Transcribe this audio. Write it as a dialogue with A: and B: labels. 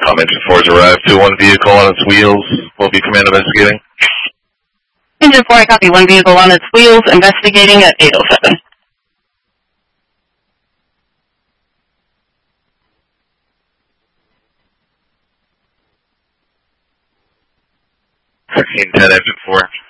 A: Engine 4's arrived. 2-1 vehicle on its wheels. Will be command investigating.
B: Engine 4, I copy. 1 vehicle on its wheels, investigating at 8:07.
A: Engine 4.